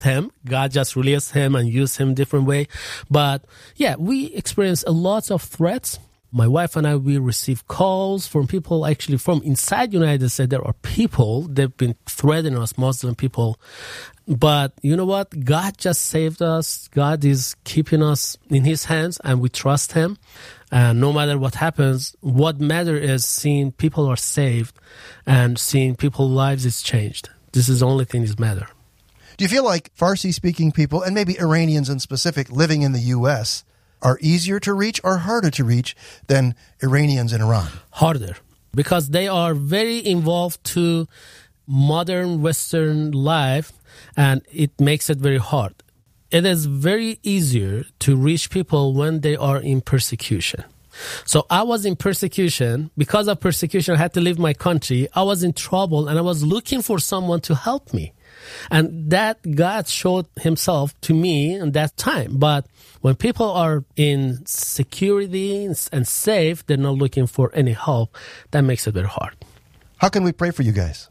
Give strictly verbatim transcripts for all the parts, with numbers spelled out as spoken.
him. God just released him and used him different way. But yeah, we experienced a lot of threats. My wife and I, we receive calls from people actually from inside the United States. There are people, they've been threatening us, Muslim people. But you know what? God just saved us. God is keeping us in his hands, and we trust him. And no matter what happens, what matters is seeing people are saved and seeing people's lives is changed. This is the only thing that matters. Do you feel like Farsi-speaking people, and maybe Iranians in specific, living in the U S, are easier to reach or harder to reach than Iranians in Iran? Harder, because they are very involved to modern Western life, and it makes it very hard. It is very easier to reach people when they are in persecution. So I was in persecution. Because of persecution, I had to leave my country. I was in trouble, and I was looking for someone to help me. And that God showed himself to me in that time. But when people are in security and safe, they're not looking for any help. That makes it very hard. How can we pray for you guys?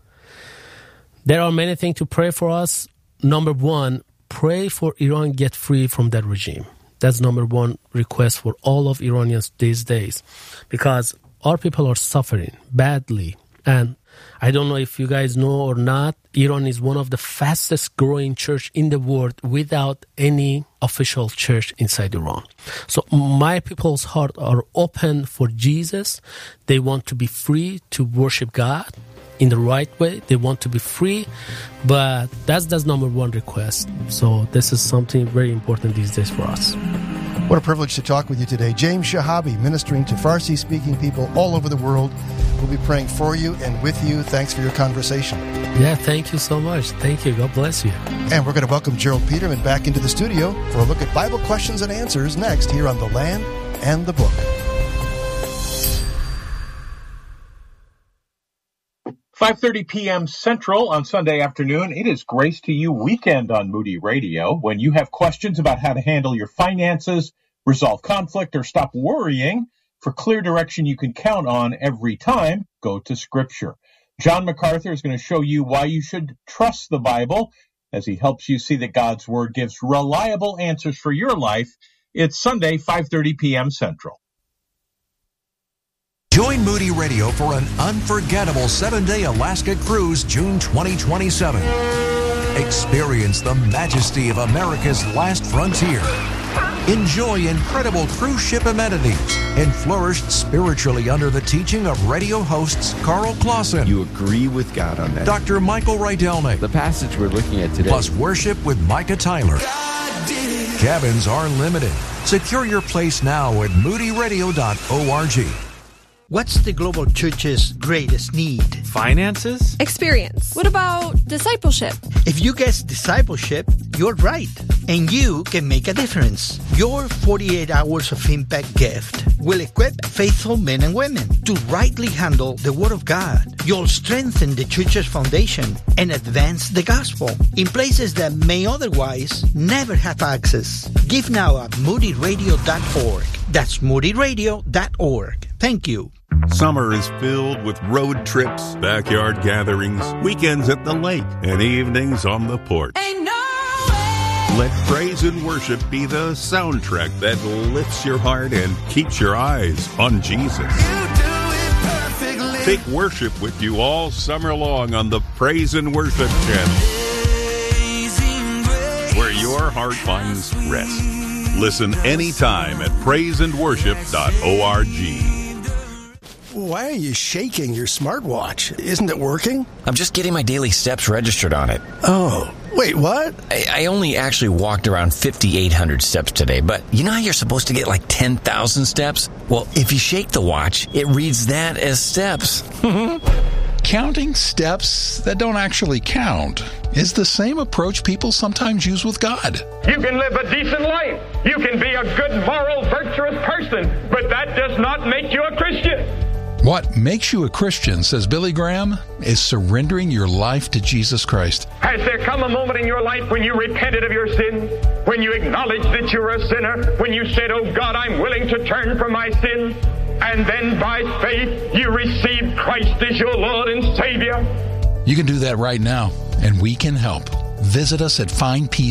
There are many things to pray for us. Number one, pray for Iran get free from that regime. That's number one request for all of Iranians these days, because our people are suffering badly. And I don't know if you guys know or not, Iran is one of the fastest growing church in the world without any official church inside Iran. So my people's heart are open for Jesus. They want to be free to worship God in the right way. They want to be free, but that's that's number one request. So this is something very important these days for us. What a privilege to talk with you today. James Shahabi, ministering to Farsi-speaking people all over the world. We'll be praying for you and with you. Thanks for your conversation. Yeah, thank you so much. Thank you. God bless you. And we're going to welcome Gerald Peterman back into the studio for a look at Bible questions and answers next here on The Land and the Book. five thirty p.m. Central on Sunday afternoon. It is Grace to You weekend on Moody Radio. When you have questions about how to handle your finances, resolve conflict, or stop worrying, for clear direction you can count on every time, go to Scripture. John MacArthur is going to show you why you should trust the Bible as he helps you see that God's Word gives reliable answers for your life. It's Sunday, five thirty p.m. Central. Join Moody Radio for an unforgettable seven-day Alaska cruise, June twenty twenty-seven. Experience the majesty of America's last frontier. Enjoy incredible cruise ship amenities and flourish spiritually under the teaching of radio hosts Carl Clausen. You agree with God on that. Doctor Michael Rydelnik. The passage we're looking at today. Plus worship with Micah Tyler. Cabins are limited. Secure your place now at moody radio dot org. What's the global church's greatest need? Finances? Experience. What about discipleship? If you guess discipleship, you're right. And you can make a difference. Your forty-eight hours of impact gift will equip faithful men and women to rightly handle the Word of God. You'll strengthen the church's foundation and advance the gospel in places that may otherwise never have access. Give now at moody radio dot org. That's moody radio dot org. Thank you. Summer is filled with road trips, backyard gatherings, weekends at the lake, and evenings on the porch. Ain't no way. Let praise and worship be the soundtrack that lifts your heart and keeps your eyes on Jesus. You do it perfectly. Take worship with you all summer long on the Praise and Worship Channel, where your heart finds rest. Listen anytime at praise and worship dot org. Why are you shaking your smartwatch? Isn't it working? I'm just getting my daily steps registered on it. Oh, wait, what? I, I only actually walked around fifty-eight hundred steps today, but you know how you're supposed to get like ten thousand steps? Well, if you shake the watch, it reads that as steps. Counting steps that don't actually count is the same approach people sometimes use with God. You can live a decent life. You can be a good, moral, virtuous person, but that does not make you a Christian. What makes you a Christian, says Billy Graham, is surrendering your life to Jesus Christ. Has there come a moment in your life when you repented of your sin? When you acknowledged that you're a sinner? When you said, oh God, I'm willing to turn from my sin? And then by faith, you received Christ as your Lord and Savior? You can do that right now, and we can help. Visit us at find peace